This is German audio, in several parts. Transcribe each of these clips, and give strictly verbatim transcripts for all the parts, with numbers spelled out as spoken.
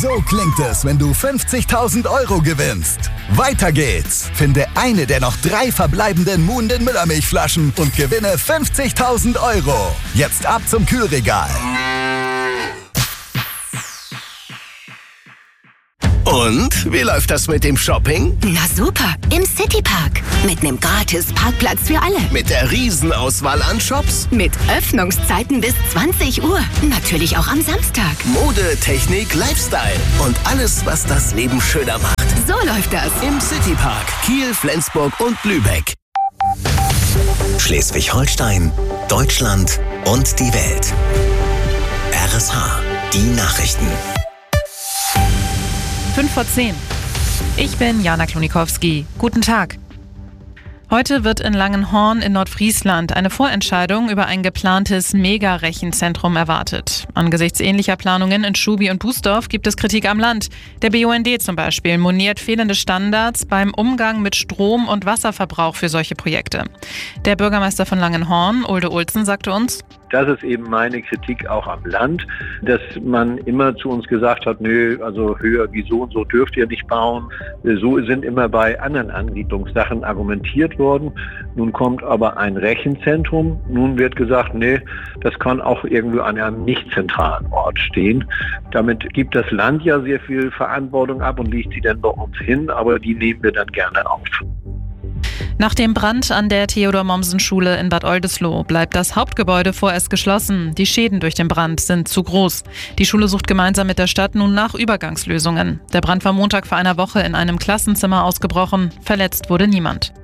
So klingt es, wenn du fünfzigtausend Euro gewinnst. Weiter geht's. Finde eine der noch drei verbleibenden Muhnden Müllermilchflaschen und gewinne fünfzigtausend Euro. Jetzt ab zum Kühlregal. Und, wie läuft das mit dem Shopping? Na super, im Citypark. Mit nem gratis Parkplatz für alle. Mit der Riesenauswahl an Shops? Mit Öffnungszeiten bis zwanzig Uhr. Natürlich auch am Samstag. Mode, Technik, Lifestyle und alles, was das Leben schöner macht. So läuft das. Im Citypark Kiel, Flensburg und Lübeck. Schleswig-Holstein, Deutschland und die Welt. R S H, die Nachrichten. fünf vor zehn. Ich bin Jana Klonikowski. Guten Tag. Heute wird in Langenhorn in Nordfriesland eine Vorentscheidung über ein geplantes Mega-Rechenzentrum erwartet. Angesichts ähnlicher Planungen in Schubi und Bußdorf gibt es Kritik am Land. Der B U N D zum Beispiel moniert fehlende Standards beim Umgang mit Strom- und Wasserverbrauch für solche Projekte. Der Bürgermeister von Langenhorn, Ulde Olsen, sagte uns: Das ist eben meine Kritik auch am Land, dass man immer zu uns gesagt hat, nö, also höher wie so und so dürft ihr nicht bauen. So sind immer bei anderen Ansiedlungssachen argumentiert worden. Nun kommt aber ein Rechenzentrum. Nun wird gesagt, nee, das kann auch irgendwo an einem nicht zentralen Ort stehen. Damit gibt das Land ja sehr viel Verantwortung ab und legt sie dann bei uns hin, aber die nehmen wir dann gerne auf. Nach dem Brand an der Theodor-Mommsen-Schule in Bad Oldesloe bleibt das Hauptgebäude vorerst geschlossen. Die Schäden durch den Brand sind zu groß. Die Schule sucht gemeinsam mit der Stadt nun nach Übergangslösungen. Der Brand war Montag vor einer Woche in einem Klassenzimmer ausgebrochen. Verletzt wurde niemand.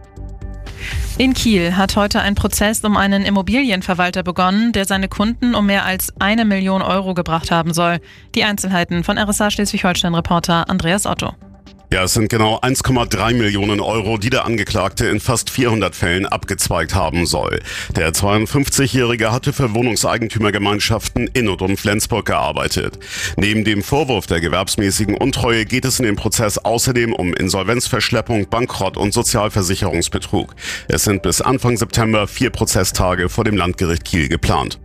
In Kiel hat heute ein Prozess um einen Immobilienverwalter begonnen, der seine Kunden um mehr als eine Million Euro gebracht haben soll. Die Einzelheiten von R S H Schleswig-Holstein-Reporter Andreas Otto. Ja, es sind genau eins Komma drei Millionen Euro, die der Angeklagte in fast vierhundert Fällen abgezweigt haben soll. Der zweiundfünfzigjährige hatte für Wohnungseigentümergemeinschaften in und um Flensburg gearbeitet. Neben dem Vorwurf der gewerbsmäßigen Untreue geht es in dem Prozess außerdem um Insolvenzverschleppung, Bankrott und Sozialversicherungsbetrug. Es sind bis Anfang September vier Prozesstage vor dem Landgericht Kiel geplant.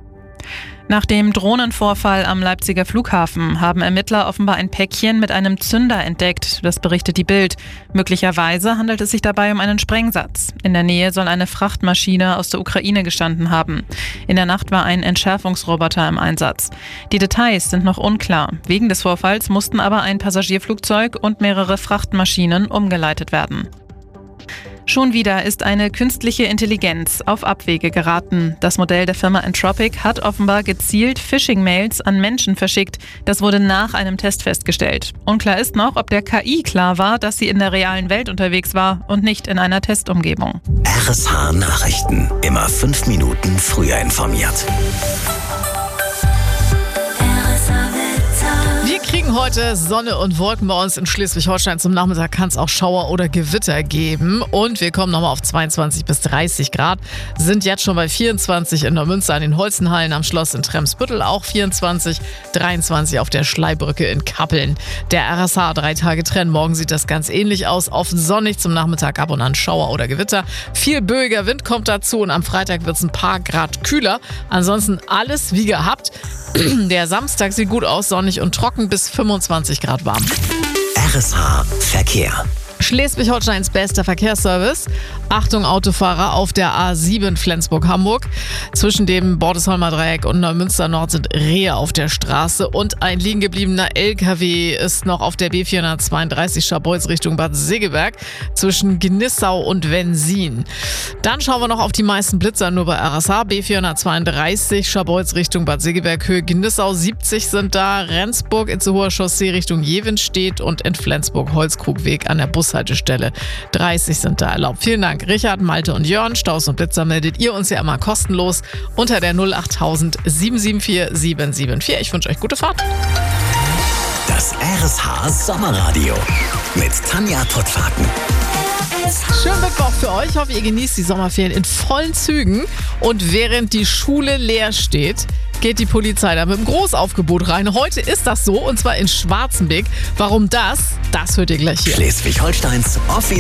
Nach dem Drohnenvorfall am Leipziger Flughafen haben Ermittler offenbar ein Päckchen mit einem Zünder entdeckt. Das berichtet die Bild. Möglicherweise handelt es sich dabei um einen Sprengsatz. In der Nähe soll eine Frachtmaschine aus der Ukraine gestanden haben. In der Nacht war ein Entschärfungsroboter im Einsatz. Die Details sind noch unklar. Wegen des Vorfalls mussten aber ein Passagierflugzeug und mehrere Frachtmaschinen umgeleitet werden. Schon wieder ist eine künstliche Intelligenz auf Abwege geraten. Das Modell der Firma Anthropic hat offenbar gezielt Phishing-Mails an Menschen verschickt. Das wurde nach einem Test festgestellt. Unklar ist noch, ob der K I klar war, dass sie in der realen Welt unterwegs war und nicht in einer Testumgebung. R S H Nachrichten. Immer fünf Minuten früher informiert. Wir kriegen heute Sonne und Wolken bei uns in Schleswig-Holstein. Zum Nachmittag kann es auch Schauer oder Gewitter geben. Und wir kommen nochmal auf zweiundzwanzig bis dreißig Grad. Sind jetzt schon bei vierundzwanzig in Neumünster an den Holzenhallen am Schloss in Tremsbüttel. Auch vierundzwanzig, dreiundzwanzig auf der Schleibrücke in Kappeln. Der R S H drei Tage Trend. Morgen sieht das ganz ähnlich aus. Oft sonnig, zum Nachmittag ab und an Schauer oder Gewitter. Viel böiger Wind kommt dazu und am Freitag wird es ein paar Grad kühler. Ansonsten alles wie gehabt. Der Samstag sieht gut aus, sonnig und trocken, bis fünfundzwanzig Grad warm. R S H Verkehr. Schleswig-Holsteins bester Verkehrsservice. Achtung Autofahrer auf der A sieben Flensburg-Hamburg. Zwischen dem Bordesholmer Dreieck und Neumünster Nord sind Rehe auf der Straße und ein liegen gebliebener L K W ist noch auf der B vierhundertzweiunddreißig Scharbeutz Richtung Bad Segeberg zwischen Gnissau und Wenzin. Dann schauen wir noch auf die meisten Blitzer nur bei R S H. B vierhundertzweiunddreißig Scharbeutz Richtung Bad Segeberg, Höhe Gnissau siebzig sind da. Rendsburg Itzehoer Chaussee Richtung Jevenstedt und in Flensburg Holzkrugweg an der Bushaltestelle dreißig sind da erlaubt. Vielen Dank Richard, Malte und Jörn. Staus und Blitzer meldet ihr uns ja immer kostenlos unter der null acht null null sieben sieben vier sieben sieben vier. Ich wünsche euch gute Fahrt. Das R S H Sommerradio mit Tanja Tottfaten. Schönen Mittwoch für euch. Ich hoffe, ihr genießt die Sommerferien in vollen Zügen. Und während die Schule leer steht, geht die Polizei da mit einem Großaufgebot rein. Heute ist das so, und zwar in Schwarzenbeck. Warum das? Das hört ihr gleich hier. Schleswig-Holsteins offiziell